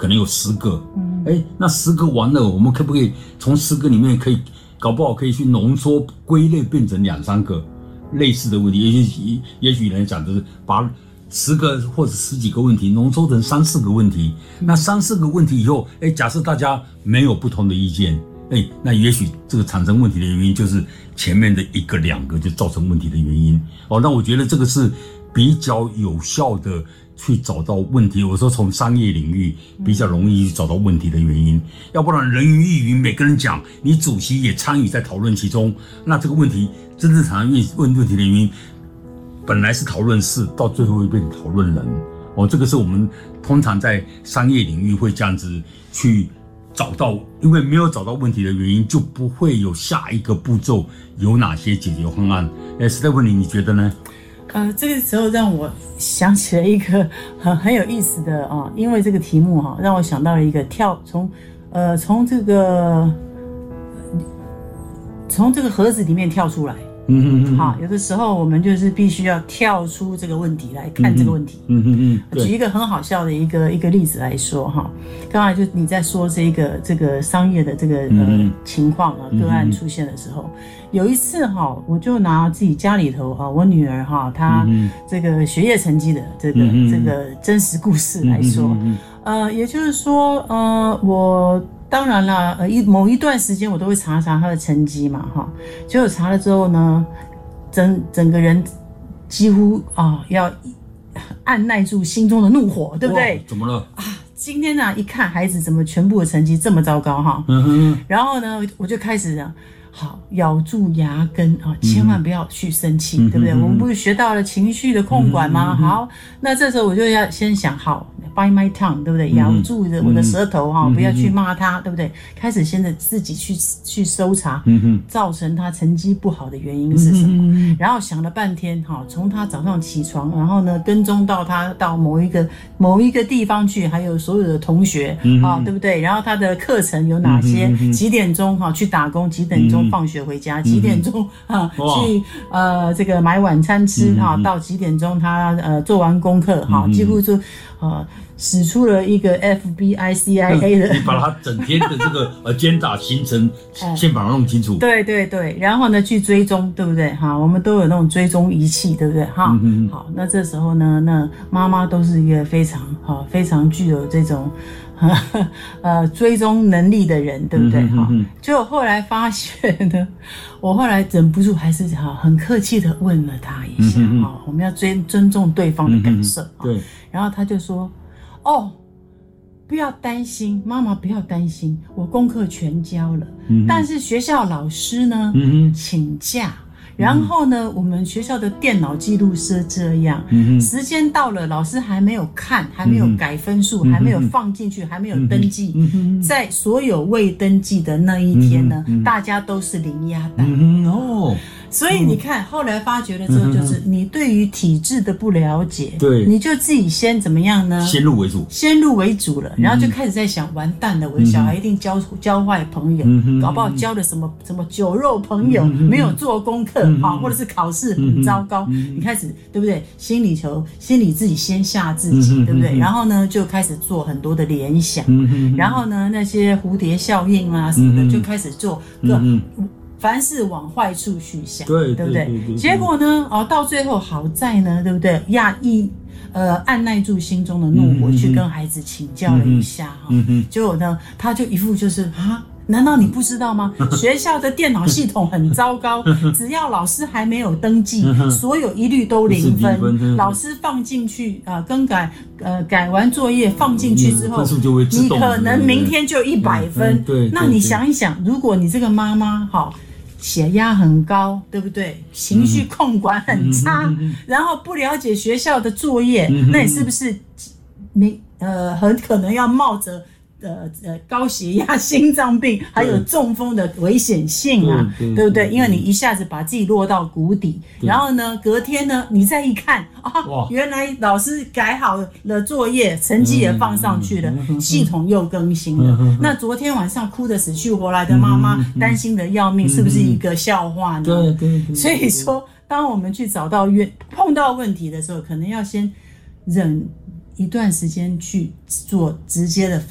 可能有10个，那10个完了，我们可不可以从10个里面搞不好可以去浓缩归类变成2、3个类似的问题，也许人讲就是把10个或者10几个问题浓缩成3、4个问题，那3、4个问题以后，假设大家没有不同的意见，那也许这个产生问题的原因就是前面的1个、2个就造成问题的原因。那我觉得这个是比较有效的去找到问题。我说从商业领域比较容易去找到问题的原因，要不然人云亦云，每个人讲，你主席也参与在讨论其中，那这个问题真正产生问题的原因，本来是讨论事，到最后会变成讨论人。这个是我们通常在商业领域会这样子去找到，因为没有找到问题的原因，就不会有下一个步骤有哪些解决方案。Stephanie， 你觉得呢？ 这个时候让我想起了一个很有意思的因为这个题目让我想到了一个从这个盒子里面跳出来。有的时候我们就是必须要跳出这个问题来看这个问题。举一个很好笑的一个例子来说刚才就你在说这个商业的这个情况个案出现的时候，有一次我就拿自己家里头我女儿她这个学业成绩的这个真实故事来说，也就是说我当然了，某一段时间我都会查他的成绩嘛，结果查了之后呢，整个人几乎要按耐住心中的怒火，对不对？ 怎么了？ 今天呢，一看孩子怎么全部的成绩这么糟糕然后呢，我就开始咬住牙根千万不要去生气，对不对？我们不是学到了情绪的控管吗？好，那这时候我就要先想bite my tongue， 对不对？咬住我的舌头不要去骂他，对不对？开始现在自己去搜查，造成他成绩不好的原因是什么？然后想了半天，从他早上起床，然后呢跟踪到他到某一个地方去，还有所有的同学对不对？然后他的课程有哪些？几点钟去打工？几点钟放学回家？几点钟去这个买晚餐吃到几点钟他做完功课几乎就使出了一个 FBI CIA 的， 你把他整天的这个agenda 行程先把它弄清楚。 对对对，然后呢去追踪，对不对？我们都有那种追踪仪器，对不对？好，那这时候呢，那妈妈都是一个非常具有这种追踪能力的人，对不对？结果后来发现呢，我后来忍不住还是很客气的问了他一下我们要尊重对方的感受对， 然后他就说不要担心，妈妈不要担心，我功课全交了，但是学校老师呢请假，然后呢我们学校的电脑记录是这样，时间到了老师还没有看，还没有改分数，还没有放进去，还没有登记，在所有未登记的那一天呢大家都是零鸭蛋所以你看后来发觉了之后，就是你对于体制的不了解， 对， 你就自己先怎么样呢？先入为主了，然后就开始在想，完蛋了，我的小孩一定教坏朋友，搞不好交了什么酒肉朋友，没有做功课或者是考试很糟糕，你开始对不对？心里自己先吓自己，对不对？然后呢就开始做很多的联想，然后呢那些蝴蝶效应什么的就开始做凡事往坏处去想，对不对？结果呢到最后好在呢，对不对？按耐住心中的怒火，去跟孩子请教了一下结果呢他就一副就是难道你不知道吗？学校的电脑系统很糟糕，只要老师还没有登记，所有一律都0分。老师放进去更改改完作业放进去之后，你可能明天就100分。那你想一想，如果你这个妈妈血压很高，对不对？情绪控管很差，然后不了解学校的作业，那你是不是很可能要冒着高血压、心脏病还有中风的危险性对不对？因为你一下子把自己落到谷底，然后呢隔天呢你再一看原来老师改好了作业，成绩也放上去了，系统又更新了，那昨天晚上哭得死去活来的妈妈担心的要命，是不是一个笑话呢？对，所以说当我们去碰到问题的时候，可能要先忍一段时间去做直接的